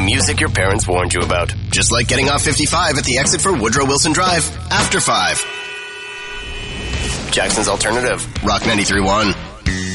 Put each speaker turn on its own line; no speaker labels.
music your parents warned you about. Just like getting off 55 at the exit for Woodrow Wilson Drive after 5. Jackson's Alternative, Rock 93.1.